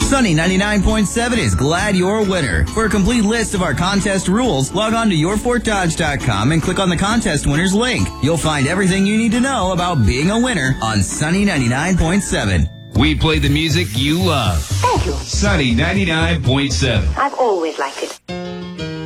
Sunny 99.7 is glad you're a winner. For a complete list of our contest rules, log on to yourfortdodge.com and click on the contest winners link. You'll find everything you need to know about being a winner on Sunny 99.7. We play the music you love. Thank you. Sunny 99.7. I've always liked it.